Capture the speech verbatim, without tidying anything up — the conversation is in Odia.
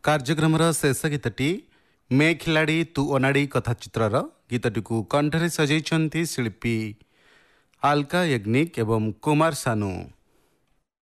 କାର୍ଯ୍ୟକ୍ରମର ଶେଷ ଗୀତଟି ମେ ଖିଲାଡ଼ି ତୁ ଅନାଡ଼ି କଥାଚିତ୍ରର ଗୀତଟିକୁ କଣ୍ଠରେ ସଜେଇଛନ୍ତି ଶିଳ୍ପୀ ଆଲକା ୟଗ୍ନିକ ଏବଂ କୁମାର ସାନୁ।